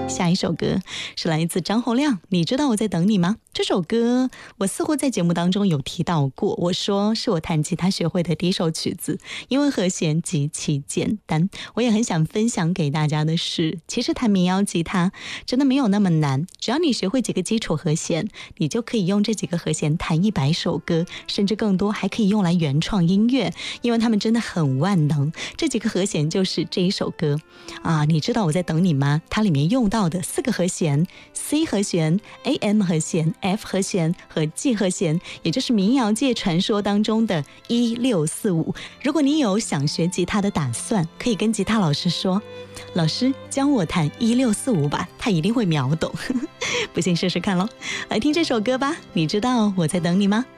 下一首歌是来自张洪量，你知道我在等你吗？这首歌我似乎在节目当中有提到过，我说是我弹吉他学会的第一首曲子，因为和弦极其简单。我也很想分享给大家的是，其实弹民谣吉他真的没有那么难，只要你学会几个基础和弦，你就可以用这几个和弦弹100首歌，甚至更多，还可以用来原创音乐，因为他们真的很万能。这几个和弦就是这一首歌啊，你知道我在等你吗？它里面用到的4个和弦 C 和弦、AM 和弦、F 和弦和 G 和弦，也就是民谣界传说当中的1645。如果你有想学吉他的打算，可以跟吉他老师说，老师教我弹1645吧，他一定会秒懂不信试试看咯。来听这首歌吧，你知道我在等你吗？